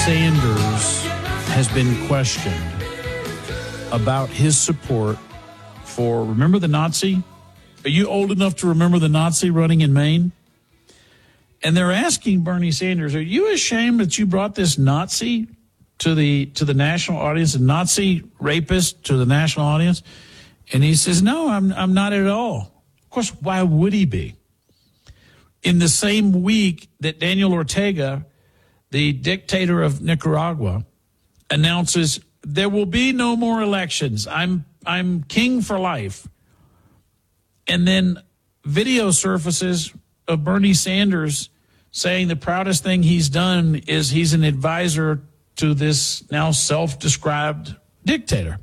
Sanders has been questioned about his support for, remember the Nazi? Are you old enough to remember the Nazi running in Maine? And they're asking Bernie Sanders, are you ashamed that you brought this Nazi to the national audience, a Nazi rapist to the national audience? And he says, no, I'm not at all. Of course, why would he be? In the same week that Daniel Ortega, the dictator of Nicaragua, announces there will be no more elections. I'm king for life. And then video surfaces of Bernie Sanders saying the proudest thing he's done is he's an advisor to this now self-described dictator.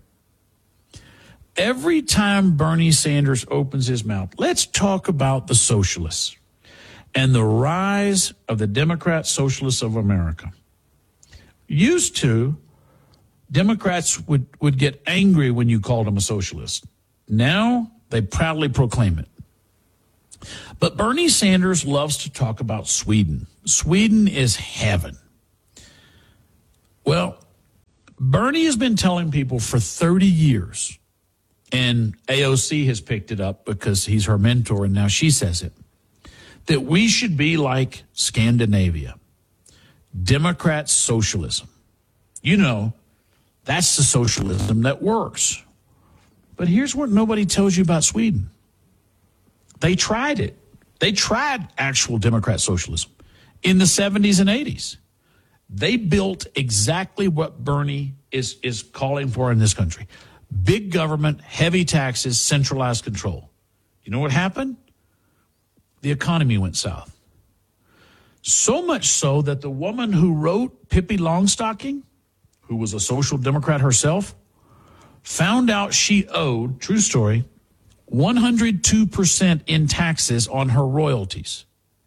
Every time Bernie Sanders opens his mouth, let's talk about the socialists and the rise of the Democrat Socialists of America. Used to, Democrats would get angry when you called them a socialist. Now, they proudly proclaim it. But Bernie Sanders loves to talk about Sweden. Sweden is heaven. Well, Bernie has been telling people for 30 years, and AOC has picked it up because he's her mentor, and now she says it, that we should be like Scandinavia, Democrat socialism. You know, that's the socialism that works. But here's what nobody tells you about Sweden. They tried it. They tried actual Democrat socialism in the 70s and 80s. They built exactly what Bernie is calling for in this country. Big government, heavy taxes, centralized control. You know what happened? The economy went south. So much so that the woman who wrote Pippi Longstocking, who was a social democrat herself, found out she owed, true story, 102% in taxes on her royalties.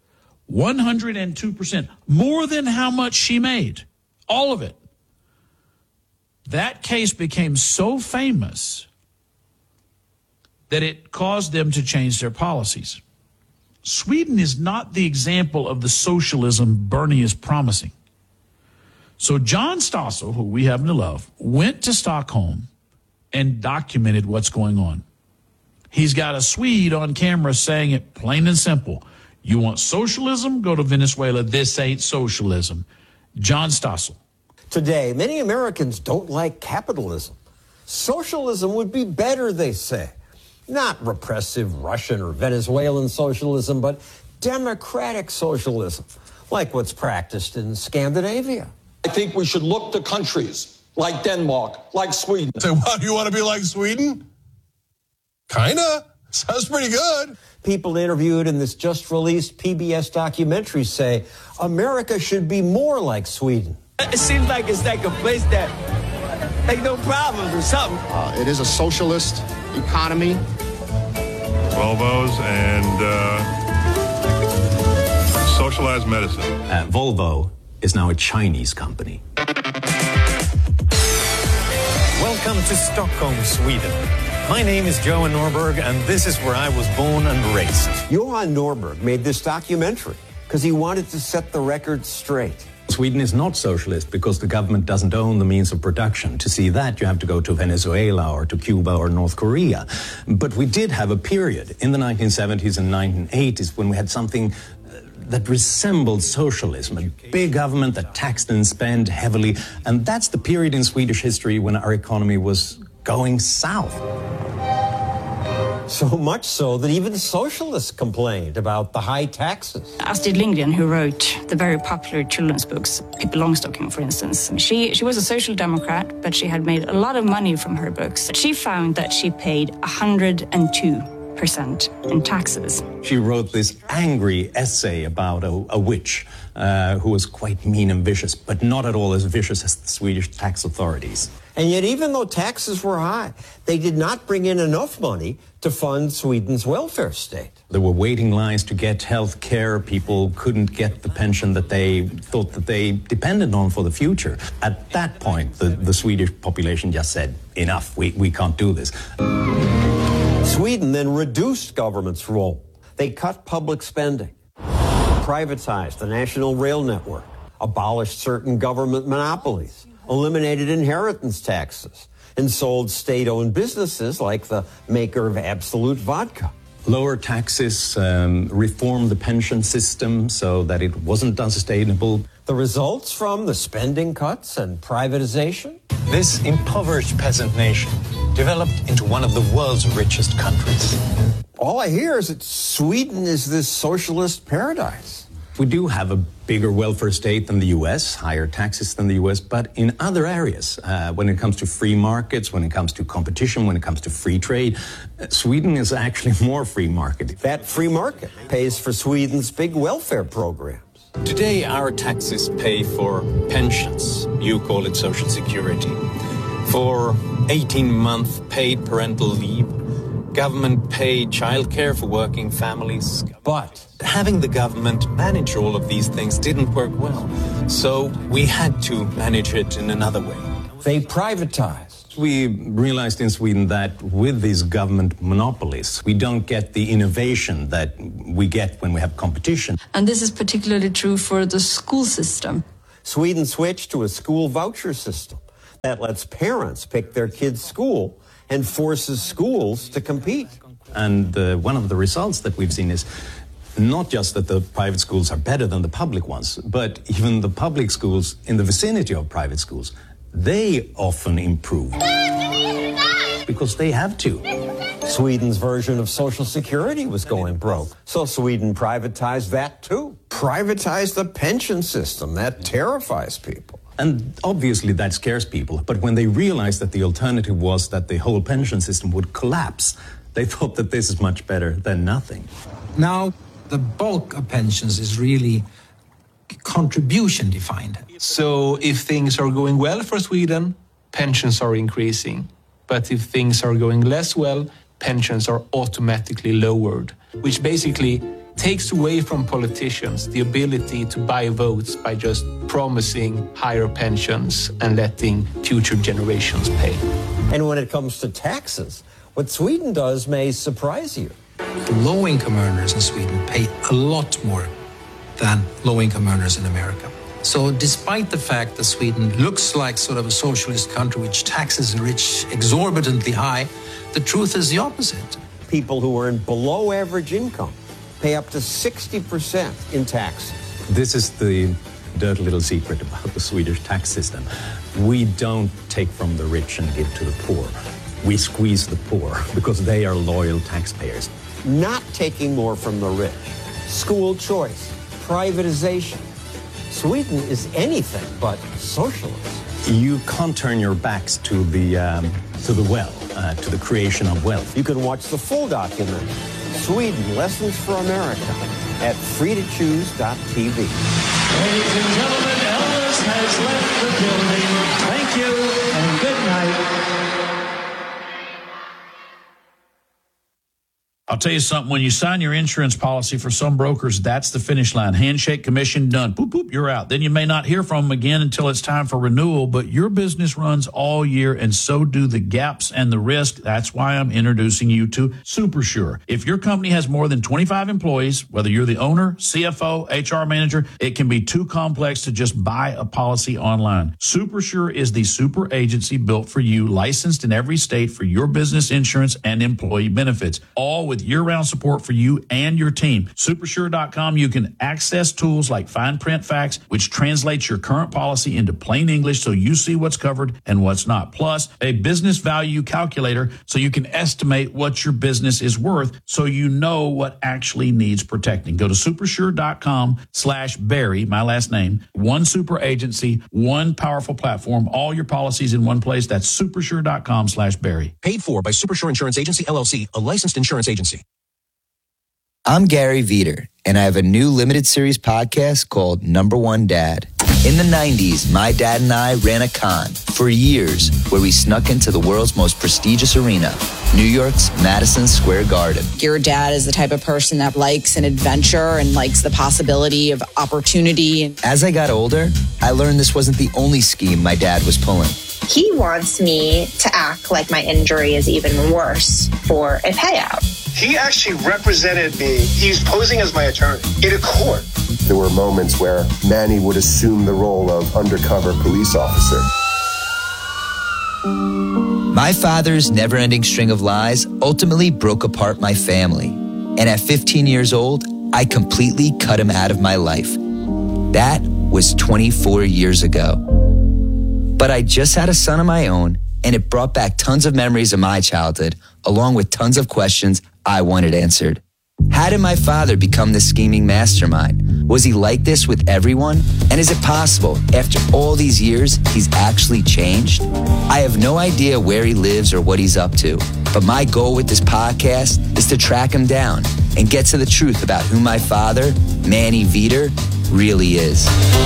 102%, more than how much she made, all of it. That case became so famous that it caused them to change their policies. Sweden is not the example of the socialism Bernie is promising. So John Stossel, who we happen to love, went to Stockholm and documented what's going on. He's got a Swede on camera saying it plain and simple. You want socialism? Go to Venezuela. This ain't socialism. John Stossel. Today, many Americans don't like capitalism. Socialism would be better, they say. Not repressive Russian or Venezuelan socialism, but democratic socialism, like what's practiced in Scandinavia. I think we should look to countries like Denmark, like Sweden. So what, you want to be like Sweden? Kinda. Sounds pretty good. People interviewed in this just-released PBS documentary say America should be more like Sweden. It seems like it's like a place that ain't no problems or something. It is a socialist economy. Volvos and socialized medicine. Volvo is now a Chinese company. Welcome to Stockholm, Sweden. My name is Johan Norberg, and this is where I was born and raised. Johan Norberg made this documentary because he wanted to set the record straight. Sweden is not socialist because the government doesn't own the means of production. To see that, you have to go to Venezuela or to Cuba or North Korea. But we did have a period in the 1970s and 1980s when we had something that resembled socialism, a big government that taxed and spent heavily. And that's the period in Swedish history when our economy was going south. So much so that even socialists complained about the high taxes. Astrid Lindgren, who wrote the very popular children's books, Pippi Longstocking, for instance, she was a social democrat, but she had made a lot of money from her books. But she found that she paid 102% in taxes. She wrote this angry essay about a witch who was quite mean and vicious, but not at all as vicious as the Swedish tax authorities. And yet, even though taxes were high, they did not bring in enough money to fund Sweden's welfare state. There were waiting lines to get health care. People couldn't get the pension that they thought that they depended on for the future. At that point, the Swedish population just said, enough, we can't do this. Sweden then reduced government's role. They cut public spending, privatized the national rail network, abolished certain government monopolies, eliminated inheritance taxes, and sold state-owned businesses like the maker of Absolute Vodka. Lower taxes, reform the pension system so that it wasn't unsustainable. The results from the spending cuts and privatization? This impoverished peasant nation developed into one of the world's richest countries. All I hear is that Sweden is this socialist paradise. We do have a bigger welfare state than the U.S., higher taxes than the U.S., but in other areas, when it comes to free markets, when it comes to competition, when it comes to free trade, Sweden is actually more free market. That free market pays for Sweden's big welfare programs. Today, our taxes pay for pensions. You call it social security. For 18-month paid parental leave, government paid childcare for working families. But having the government manage all of these things didn't work well. So we had to manage it in another way. They privatized. We realized in Sweden that with these government monopolies, we don't get the innovation that we get when we have competition. And this is particularly true for the school system. Sweden switched to a school voucher system that lets parents pick their kids' school and forces schools to compete. And one of the results that we've seen is not just that the private schools are better than the public ones, but even the public schools in the vicinity of private schools, they often improve because they have to. Sweden's version of Social Security was going broke, so Sweden privatized that too. Privatized the pension system. That terrifies people. And obviously that scares people. But when they realized that the alternative was that the whole pension system would collapse, they thought that this is much better than nothing. Now, the bulk of pensions is really contribution defined. So if things are going well for Sweden, pensions are increasing. But if things are going less well, pensions are automatically lowered, which basically takes away from politicians the ability to buy votes by just promising higher pensions and letting future generations pay. And when it comes to taxes, what Sweden does may surprise you. Low-income earners in Sweden pay a lot more than low-income earners in America. So despite the fact that Sweden looks like sort of a socialist country which taxes the rich exorbitantly high, the truth is the opposite. People who earn below average income pay up to 60% in taxes. This is the dirty little secret about the Swedish tax system. We don't take from the rich and give to the poor. We squeeze the poor because they are loyal taxpayers. Not taking more from the rich. School choice, privatization. Sweden is anything but socialist. You can't turn your backs to the well, to the creation of wealth. You can watch the full documentary, Sweden, Lessons for America, at freetochoose.tv. Ladies and gentlemen, Elvis has left the building. Thank you and good night. I'll tell you something, when you sign your insurance policy for some brokers, that's the finish line. Handshake, commission, done. Boop, boop, you're out. Then you may not hear from them again until it's time for renewal, but your business runs all year and so do the gaps and the risk. That's why I'm introducing you to SuperSure. If your company has more than 25 employees, whether you're the owner, CFO, HR manager, it can be too complex to just buy a policy online. SuperSure is the super agency built for you, licensed in every state for your business insurance and employee benefits, all with year-round support for you and your team. Supersure.com, you can access tools like Fine Print Facts, which translates your current policy into plain English so you see what's covered and what's not. Plus, a business value calculator so you can estimate what your business is worth so you know what actually needs protecting. Go to supersure.com/Barry, my last name. One super agency, one powerful platform, all your policies in one place. That's supersure.com/Barry. Paid for by Supersure Insurance Agency, LLC, a licensed insurance agency. I'm Gary Veter, and I have a new limited series podcast called Number One Dad. In the 90s, my dad and I ran a con for years where we snuck into the world's most prestigious arena, New York's Madison Square Garden. Your dad is the type of person that likes an adventure and likes the possibility of opportunity. As I got older, I learned this wasn't the only scheme my dad was pulling. He wants me to act like my injury is even worse for a payout. He actually represented me. He's posing as my attorney in a court. There were moments where Manny would assume the role of undercover police officer. My father's never-ending string of lies ultimately broke apart my family. And at 15 years old, I completely cut him out of my life. That was 24 years ago. But I just had a son of my own, and it brought back tons of memories of my childhood, along with tons of questions I wanted answered. How did my father become this scheming mastermind? Was he like this with everyone? And is it possible, after all these years, he's actually changed? I have no idea where he lives or what he's up to, but my goal with this podcast is to track him down and get to the truth about who my father, Manny Veter, really is.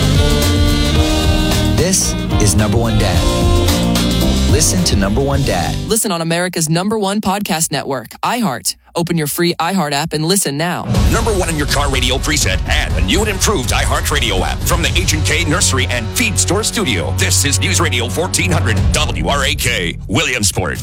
This is Number One Dad. Listen to Number One Dad. Listen on America's #1 podcast network, iHeart. Open your free iHeart app and listen now. Number 1 in your car radio preset and the new and improved iHeart Radio app from the H&K Nursery and Feed Store Studio. This is News Radio 1400 WRAK, Williamsport.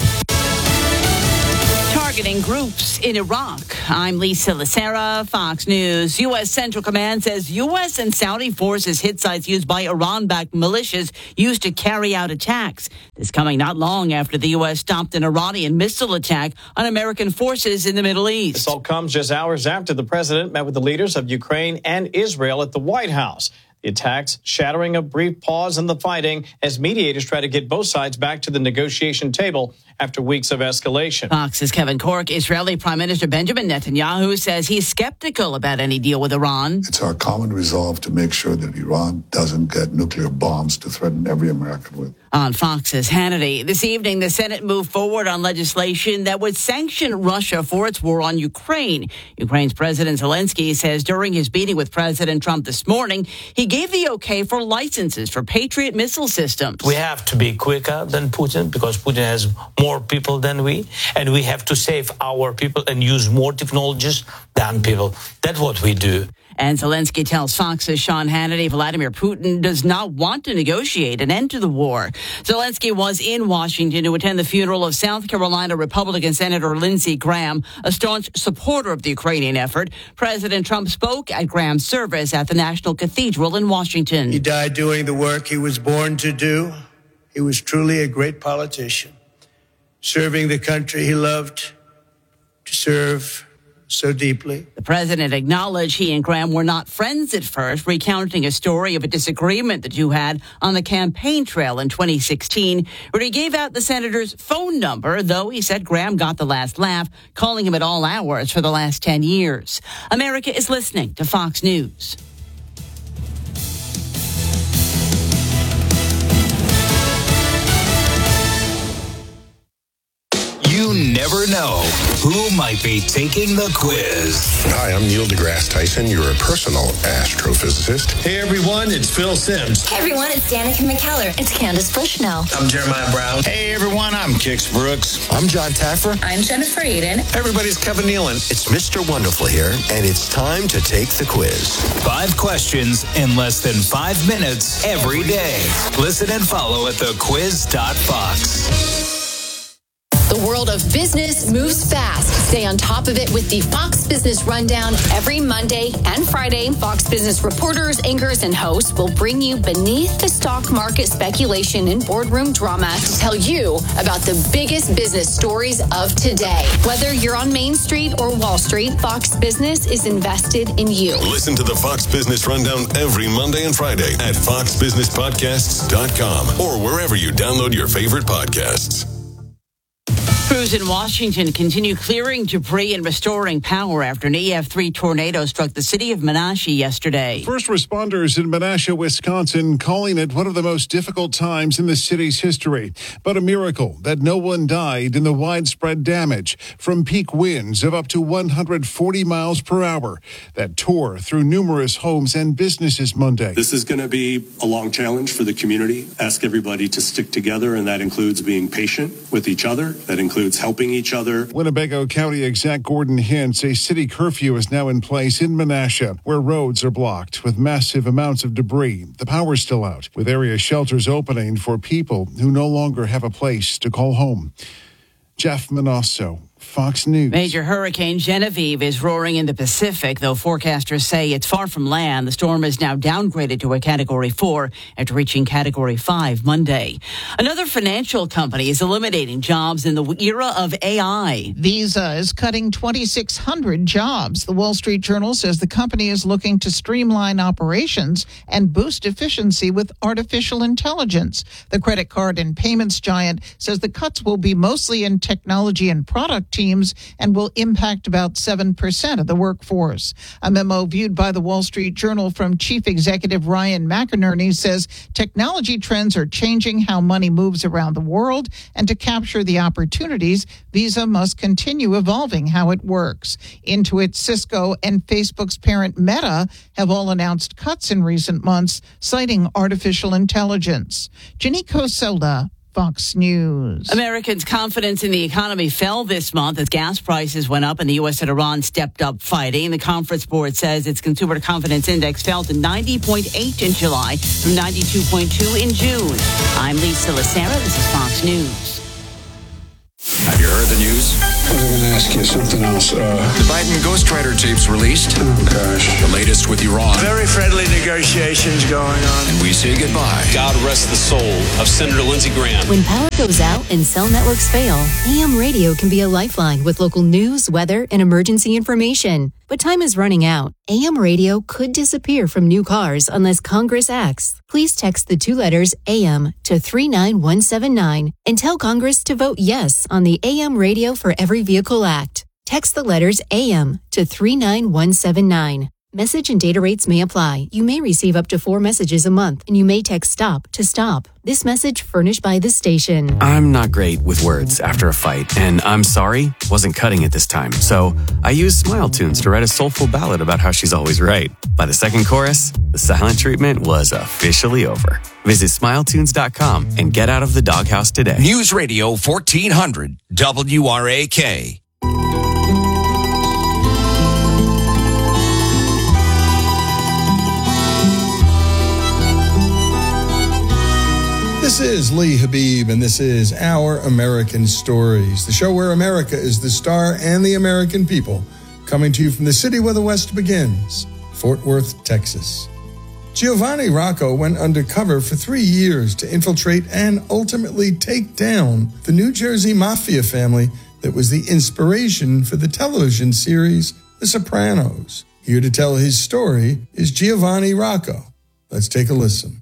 Targeting groups in Iraq. I'm Lisa Lacera, Fox News. U.S. Central Command says U.S. and Saudi forces hit sites used by Iran-backed militias used to carry out attacks. This coming not long after the U.S. stopped an Iranian missile attack on American forces in the Middle East. This all comes just hours after the president met with the leaders of Ukraine and Israel at the White House. The attacks shattering a brief pause in the fighting as mediators try to get both sides back to the negotiation table after weeks of escalation. Fox's Kevin Corke. Israeli Prime Minister Benjamin Netanyahu says he's skeptical about any deal with Iran. It's our common resolve to make sure that Iran doesn't get nuclear bombs to threaten every American with. On Fox's Hannity, this evening, the Senate moved forward on legislation that would sanction Russia for its war on Ukraine. Ukraine's President Zelensky says during his meeting with President Trump this morning, he gave the okay for licenses for Patriot missile systems. We have to be quicker than Putin because Putin has more people than we, and we have to save our people and use more technologies than people. That's what we do. And Zelensky tells Fox's Sean Hannity Vladimir Putin does not want to negotiate an end to the war. Zelensky was in Washington to attend the funeral of South Carolina Republican Senator Lindsey Graham, a staunch supporter of the Ukrainian effort. President Trump spoke at Graham's service at the National Cathedral in Washington. He died doing the work he was born to do. He was truly a great politician, serving the country he loved to serve so deeply. The president acknowledged he and Graham were not friends at first, recounting a story of a disagreement the two had on the campaign trail in 2016, where he gave out the senator's phone number, though he said Graham got the last laugh, calling him at all hours for the last 10 years. America is listening to Fox News. You never know who might be taking the quiz. Hi, I'm Neil deGrasse Tyson, your personal astrophysicist. Hey everyone, it's Phil Simms. Hey everyone, it's Danica McKellar. It's Candace Bushnell. I'm Jeremiah Brown. Hey everyone, I'm Kix Brooks. I'm John Taffer. I'm Jennifer Eden. Hey everybody's Kevin Nealon. It's Mr. Wonderful here, and it's time to take the quiz. 5 questions in less than 5 minutes every day. Listen and follow at thequiz.fox. The world of business moves fast. Stay on top of it with the Fox Business Rundown. Every Monday and Friday, Fox Business reporters, anchors, and hosts will bring you beneath the stock market speculation and boardroom drama to tell you about the biggest business stories of today. Whether you're on Main Street or Wall Street, Fox Business is invested in you. Listen to the Fox Business Rundown every Monday and Friday at foxbusinesspodcasts.com or wherever you download your favorite podcasts. Crews in Washington continue clearing debris and restoring power after an EF3 tornado struck the city of Menasha yesterday. First responders in Menasha, Wisconsin, calling it one of the most difficult times in the city's history. But a miracle that no one died in the widespread damage from peak winds of up to 140 miles per hour that tore through numerous homes and businesses Monday. This is going to be a long challenge for the community. Ask everybody to stick together, and that includes being patient with each other. That includes includes helping each other. Winnebago County Exec Gordon Hintz, a city curfew is now in place in Menasha, where roads are blocked with massive amounts of debris. The power's still out, with area shelters opening for people who no longer have a place to call home. Jeff Manasso, Fox News. Major Hurricane Genevieve is roaring in the Pacific, though forecasters say it's far from land. The storm is now downgraded to a Category 4 after reaching Category 5 Monday. Another financial company is eliminating jobs in the era of AI. Visa is cutting 2,600 jobs. The Wall Street Journal says the company is looking to streamline operations and boost efficiency with artificial intelligence. The credit card and payments giant says the cuts will be mostly in technology and product teams and will impact about 7% of the workforce. A memo viewed by the Wall Street Journal from Chief Executive Ryan McInerney says technology trends are changing how money moves around the world, and to capture the opportunities, Visa must continue evolving how it works. Intuit, Cisco, and Facebook's parent Meta have all announced cuts in recent months, citing artificial intelligence. Janiko Soda, Fox News. Americans' confidence in the economy fell this month as gas prices went up and the U.S. and Iran stepped up fighting. The Conference Board says its consumer confidence index fell to 90.8 in July from 92.2 in June. I'm Lisa Lacera. This is Fox News. Have you heard the news? I was going to ask you something else. The Biden ghostwriter tapes released. Oh, gosh. The latest with Iran. Very friendly negotiations going on. And we say goodbye. God rest the soul of Senator Lindsey Graham. When power goes out and cell networks fail, AM radio can be a lifeline with local news, weather, and emergency information. But time is running out. AM radio could disappear from new cars unless Congress acts. Please text the 2 letters AM to 39179 and tell Congress to vote yes on the AM Radio for Every Vehicle Act. Text the letters AM to 39179. Message and data rates may apply. You may receive up to 4 messages a month, and you may text STOP to stop. This message furnished by the station. I'm not great with words after a fight, and I'm sorry wasn't cutting it this time. So I used Smile Tunes to write a soulful ballad about how she's always right. By the second chorus, the silent treatment was officially over. Visit SmileTunes.com and get out of the doghouse today. News Radio 1400 WRAK. This is Lee Habib, and this is Our American Stories, the show where America is the star and the American people, coming to you from the city where the West begins, Fort Worth, Texas. Giovanni Rocco went undercover for 3 years to infiltrate and ultimately take down the New Jersey Mafia family that was the inspiration for the television series The Sopranos. Here to tell his story is Giovanni Rocco. Let's take a listen.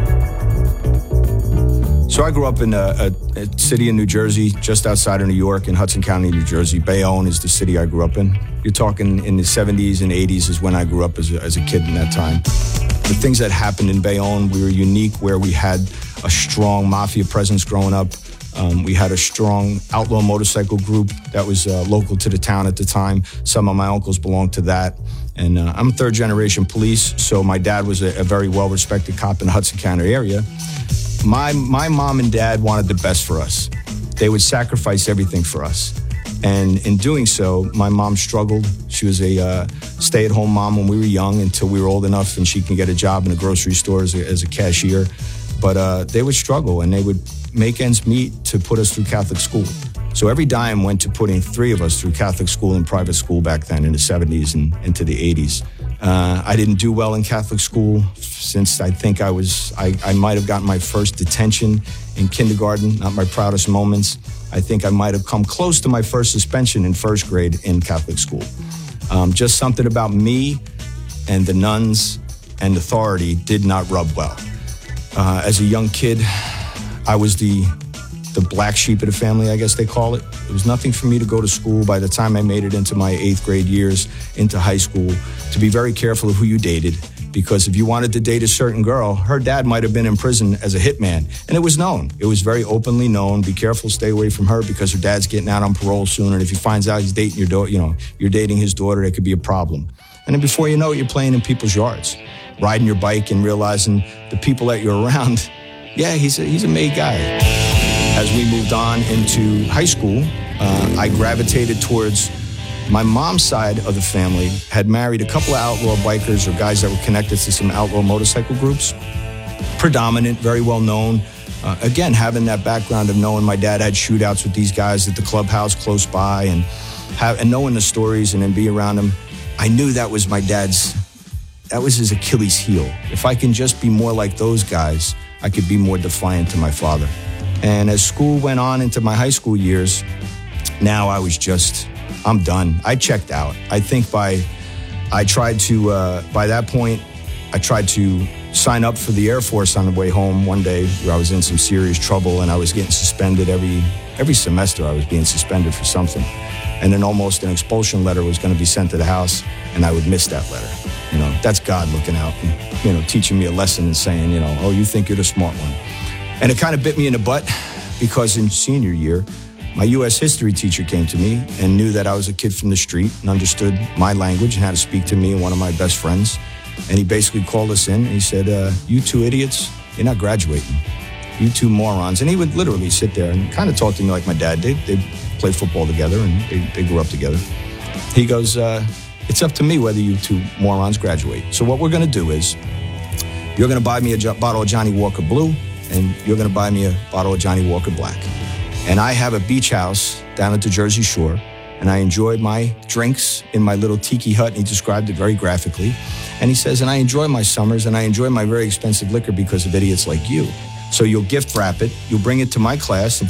So I grew up in a city in New Jersey, just outside of New York, in Hudson County, New Jersey. Bayonne is the city I grew up in. You're talking in the 70s and 80s is when I grew up as a kid in that time. The things that happened in Bayonne, we were unique where we had a strong mafia presence growing up. We had a strong outlaw motorcycle group that was local to the town at the time. Some of my uncles belonged to that. And I'm a third-generation police, so my dad was a very well-respected cop in the Hudson County area. My mom and dad wanted the best for us. They would sacrifice everything for us. And in doing so, my mom struggled. She was a stay-at-home mom when we were young until we were old enough and she can get a job in a grocery store as a cashier. But they would struggle and they would make ends meet to put us through Catholic school. So every dime went to putting 3 of us through Catholic school and private school back then in the 70s and into the 80s. I didn't do well in Catholic school since I think I might have gotten my first detention in kindergarten, not my proudest moments. I think I might have come close to my first suspension in first grade in Catholic school. Just something about me and the nuns and authority did not rub well. As a young kid, I was the black sheep of the family, I guess they call it. There was nothing for me to go to school by the time I made it into my 8th grade years, into high school, to be very careful of who you dated. Because if you wanted to date a certain girl, her dad might have been in prison as a hitman. And it was known. It was very openly known. Be careful, stay away from her because her dad's getting out on parole soon. And if he finds out he's dating your daughter, you're dating his daughter, it could be a problem. And then before you know it, you're playing in people's yards, riding your bike and realizing the people that you're around, yeah, he's a made guy. As we moved on into high school, I gravitated towards my mom's side of the family, had married a couple of outlaw bikers or guys that were connected to some outlaw motorcycle groups. Predominant, very well known. Again, having that background of knowing my dad had shootouts with these guys at the clubhouse close by and knowing the stories and then be around them, I knew that was my dad's, that was his Achilles heel. If I can just be more like those guys, I could be more defiant to my father. And as school went on into my high school years, now I was just, I'm done. I checked out. I think by that point, I tried to sign up for the Air Force on the way home one day where I was in some serious trouble and I was getting suspended every semester. I was being suspended for something. And then almost an expulsion letter was going to be sent to the house and I would miss that letter. You know, that's God looking out and, you know, teaching me a lesson and saying, you know, oh, you think you're the smart one. And it kind of bit me in the butt because in senior year, my U.S. history teacher came to me and knew that I was a kid from the street and understood my language and how to speak to me and one of my best friends. And he basically called us in and he said, you two idiots, you're not graduating. You two morons. And he would literally sit there and kind of talk to me like my dad did. They played football together and they grew up together. He goes, it's up to me whether you two morons graduate. So what we're going to do is you're going to buy me a bottle of Johnny Walker Blue and you're going to buy me a bottle of Johnny Walker Black. And I have a beach house down at the Jersey Shore, and I enjoyed my drinks in my little tiki hut, and he described it very graphically. And he says, and I enjoy my summers, and I enjoy my very expensive liquor because of idiots like you. So you'll gift wrap it, you'll bring it to my class, and